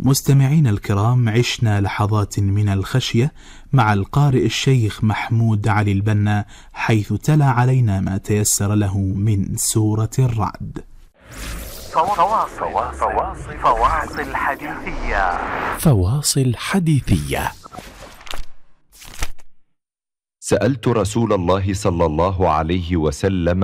مستمعين الكرام، عشنا لحظات من الخشية مع القارئ الشيخ محمود علي البنا، حيث تلا علينا ما تيسر له من سورة الرعد. فواصل حديثية. فواصل حديثية. سألت رسول الله صلى الله عليه وسلم